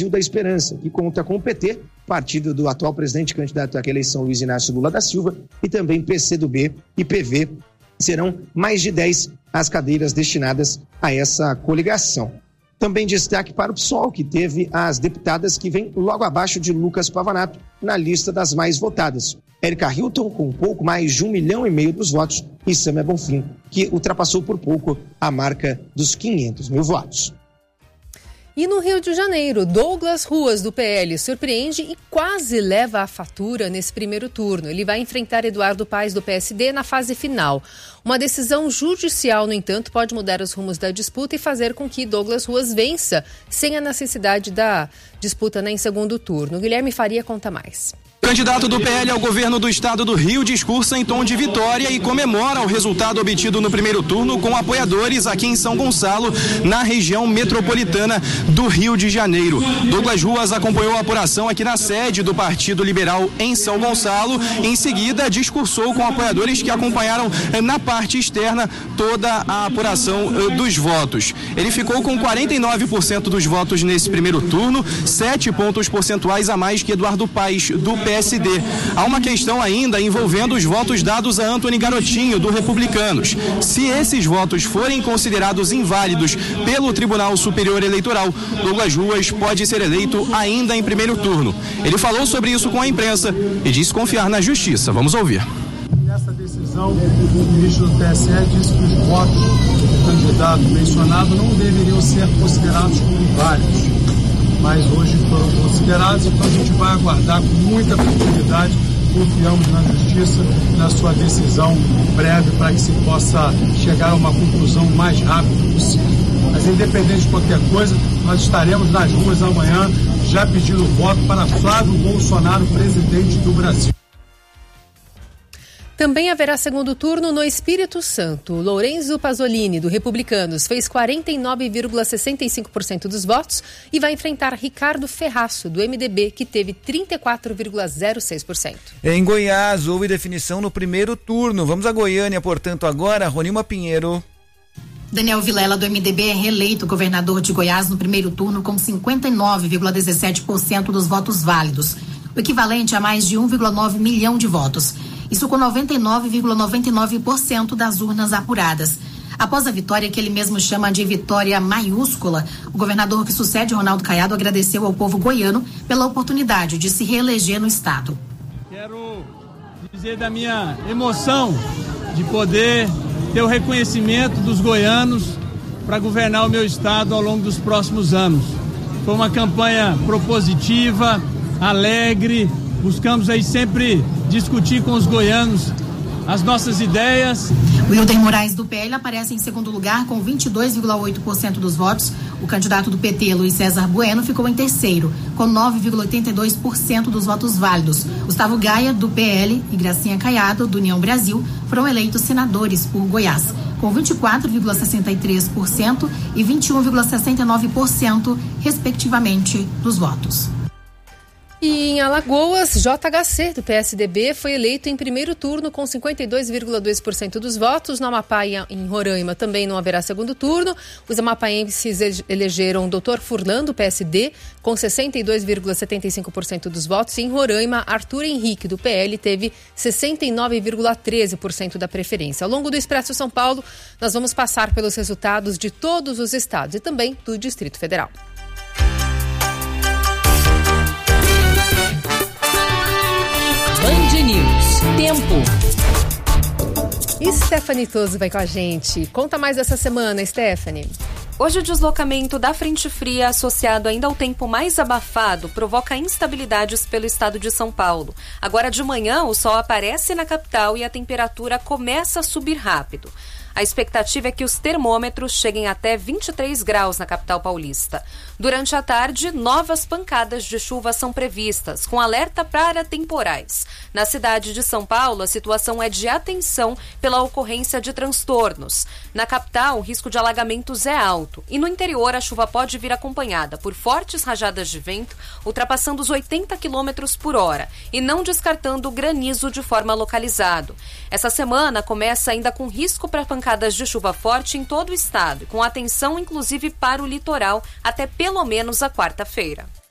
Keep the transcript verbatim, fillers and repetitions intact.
Brasil da Esperança, que conta com o P T, partido do atual presidente candidato à eleição Luiz Inácio Lula da Silva, e também P C do B e P V. Serão mais de dez as cadeiras destinadas a essa coligação. Também destaque para o P SOL, que teve as deputadas que vêm logo abaixo de Lucas Pavanato na lista das mais votadas. Érica Hilton, com um pouco mais de um milhão e meio dos votos, e Sâmia Bonfim, que ultrapassou por pouco a marca dos quinhentos mil votos. E no Rio de Janeiro, Douglas Ruas, do P L, surpreende e quase leva a fatura nesse primeiro turno. Ele vai enfrentar Eduardo Paes, do P S D, na fase final. Uma decisão judicial, no entanto, pode mudar os rumos da disputa e fazer com que Douglas Ruas vença, sem a necessidade da disputa, né, em segundo turno. Guilherme Faria conta mais. O candidato do P L ao governo do estado do Rio discursa em tom de vitória e comemora o resultado obtido no primeiro turno com apoiadores aqui em São Gonçalo, na região metropolitana do Rio de Janeiro. Douglas Ruas acompanhou a apuração aqui na sede do Partido Liberal em São Gonçalo. Em seguida, discursou com apoiadores que acompanharam na parte externa toda a apuração dos votos. Ele ficou com quarenta e nove por cento dos votos nesse primeiro turno, sete pontos percentuais a mais que Eduardo Paes, do P S D. Há uma questão ainda envolvendo os votos dados a Antony Garotinho, do Republicanos. Se esses votos forem considerados inválidos pelo Tribunal Superior Eleitoral, Douglas Ruas pode ser eleito ainda em primeiro turno. Ele falou sobre isso com a imprensa e disse confiar na justiça. Vamos ouvir. Nessa decisão, o ministro do T S E disse que os votos do candidato mencionado não deveriam ser considerados como inválidos, mas hoje foram considerados, então a gente vai aguardar com muita tranquilidade. Confiamos na justiça, na sua decisão breve, para que se possa chegar a uma conclusão o mais rápido possível. Mas independente de qualquer coisa, nós estaremos nas ruas amanhã já pedindo voto para Flávio Bolsonaro, presidente do Brasil. Também haverá segundo turno no Espírito Santo. Lourenço Pasolini, do Republicanos, fez quarenta e nove vírgula sessenta e cinco por cento dos votos e vai enfrentar Ricardo Ferraço, do M D B, que teve trinta e quatro vírgula zero seis por cento. Em Goiás, houve definição no primeiro turno. Vamos a Goiânia, portanto, agora, Ronilma Pinheiro. Daniel Vilela, do M D B, é reeleito governador de Goiás no primeiro turno com cinquenta e nove vírgula dezessete por cento dos votos válidos, o equivalente a mais de um vírgula nove milhão de votos. Isso com noventa e nove vírgula noventa e nove por cento das urnas apuradas. Após a vitória, que ele mesmo chama de vitória maiúscula, o governador que sucede Ronaldo Caiado agradeceu ao povo goiano pela oportunidade de se reeleger no estado. Quero dizer da minha emoção de poder ter o reconhecimento dos goianos para governar o meu estado ao longo dos próximos anos. Foi uma campanha propositiva, alegre, buscamos aí sempre discutir com os goianos as nossas ideias. Wilder Moraes, do P L, aparece em segundo lugar com vinte e dois vírgula oito por cento dos votos. O candidato do P T, Luiz César Bueno, ficou em terceiro, com nove vírgula oitenta e dois por cento dos votos válidos. Gustavo Gaia, do P L, e Gracinha Caiado, do União Brasil, foram eleitos senadores por Goiás, com vinte e quatro vírgula sessenta e três por cento e vinte e um vírgula sessenta e nove por cento, respectivamente, dos votos. E em Alagoas, J H C, do P S D B, foi eleito em primeiro turno com cinquenta e dois vírgula dois por cento dos votos. No Amapá e em Roraima também não haverá segundo turno. Os amapaenses elegeram o doutor Furlan, do P S D, com sessenta e dois vírgula setenta e cinco por cento dos votos. E em Roraima, Arthur Henrique, do P L, teve sessenta e nove vírgula treze por cento da preferência. Ao longo do Expresso São Paulo, nós vamos passar pelos resultados de todos os estados e também do Distrito Federal. Band News. Tempo. Stephanie Toso vai com a gente. Conta mais dessa semana, Stephanie. Hoje o deslocamento da frente fria associado ainda ao tempo mais abafado provoca instabilidades pelo estado de São Paulo. Agora de manhã o sol aparece na capital e a temperatura começa a subir rápido. A expectativa é que os termômetros cheguem até vinte e três graus na capital paulista. Durante a tarde, novas pancadas de chuva são previstas, com alerta para temporais. Na cidade de São Paulo, a situação é de atenção pela ocorrência de transtornos. Na capital, o risco de alagamentos é alto. E no interior, a chuva pode vir acompanhada por fortes rajadas de vento, ultrapassando os oitenta quilômetros por hora, e não descartando granizo de forma localizada. Essa semana começa ainda com risco para pancadas de chuva forte em todo o estado, com atenção inclusive para o litoral até pelo menos a quarta-feira.